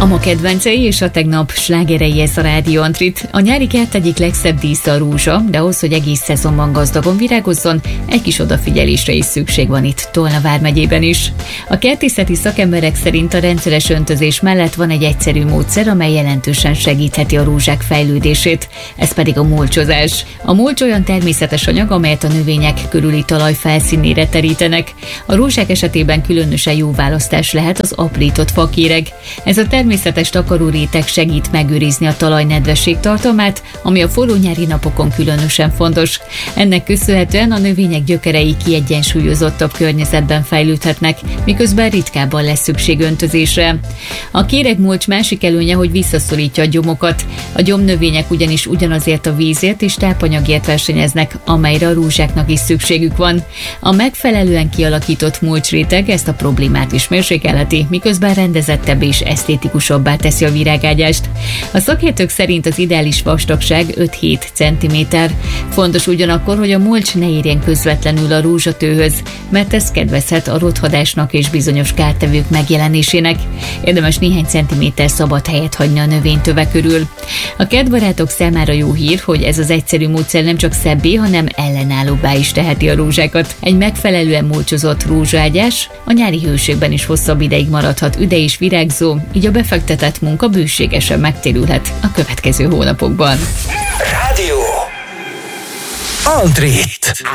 A ma kedvencei és a tegnap slágerei ez a Rádió Antrit. A nyári kert egyik legszebb dísze a rózsa, de ahhoz, hogy egész szezonban gazdagon virágozzon, egy kis odafigyelésre is szükség van itt Tolna vármegyében is. A kertészeti szakemberek szerint a rendszeres öntözés mellett van egy egyszerű módszer, amely jelentősen segítheti a rózsák fejlődését, ez pedig a mulcsozás. A mulcs olyan természetes anyag, amelyet a növények körüli talaj felszínére terítenek. A rózsák esetében különösen jó választás lehet az aprított fakéreg. Ez a természetes takaróréteg segít megőrizni a talaj nedvesség tartalmát, ami a forró nyári napokon különösen fontos. Ennek köszönhetően a növények gyökerei kiegyensúlyozottabb környezetben fejlődhetnek, miközben ritkábban lesz szükség öntözésre. A kéregmulcs másik előnye, hogy visszaszorítja a gyomokat. A gyomnövények ugyanis ugyanazért a vízért és tápanyagért versenyeznek, amelyre a rózsáknak is szükségük van. A megfelelően kialakított mulcsréteg ezt a problémát is mérsékelheti, miközben rendezettebb és esztétikusabbá teszi a virágágyást. A szakértők szerint az ideális vastagság 5-7 cm. Fontos ugyanakkor, hogy a mulcs ne érjen közvetlenül a rózsatőhöz, mert ez kedvezhet a rothadásnak és bizonyos kártevők megjelenésének. Érdemes néhány centiméter szabad helyet hagyni a növénytöve körül. A kertbarátok számára jó hír, hogy ez az egyszerű módszer nem csak szebbé, hanem ellenállóbbá is teheti a rózsákat. Egy megfelelően mulcsozott rózsaágyás a nyári hőségben is hosszabb ideig maradhat üde és virágzó, így a befektetett munka bőségesen megtérülhet a következő hónapokban. Rádió Antrit.